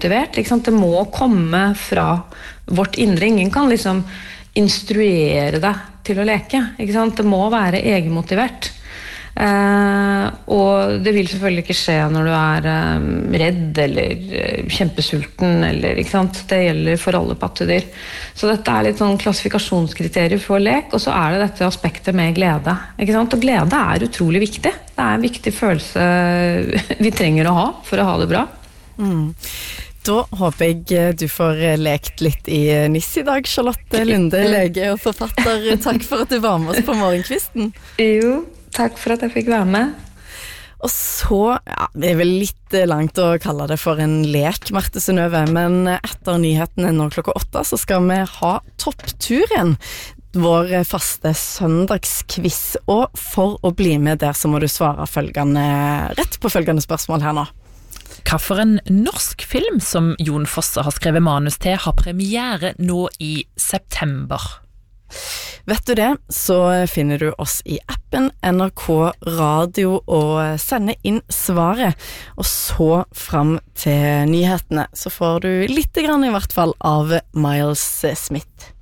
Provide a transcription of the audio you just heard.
motivert, ikke sant? Det må komme fra vårt indre. Ingen kan liksom instruere deg til å leke, ikke sant? Det må være egenmotivert. Og det vil selvfølgelig ikke skje når du redd eller kjempesulten eller, ikke sant? Det gjelder for alle pattedyr. Så dette litt sånn klassifikasjonskriterier for lek, og så det dette aspektet med glede, ikke sant? Og glede utrolig viktig. Det en viktig følelse vi trenger å ha for å ha det bra. Da håper jeg du får lekt litt i NIS i dag, Charlotte Lunde, lege og forfatter. Takk for at du var med oss på morgenkvisten. Jo, takk for at jeg fikk være med. Og så, det vel litt langt å kalle det for en lek, Marte Synnøve, men etter nyhetene nå klokka 8 så skal vi ha toppturen, vår faste søndagskviss. Og for å bli med der så må du svare rett på følgende spørsmål her nå. Hva for en norsk film som Jon Fosse har skrevet manus til har premiere nå i september? Vet du det, så finner du oss i appen NRK Radio og sender inn svaret, og så frem til nyhetene, så får du litt grann i hvert fall av Miles Smith.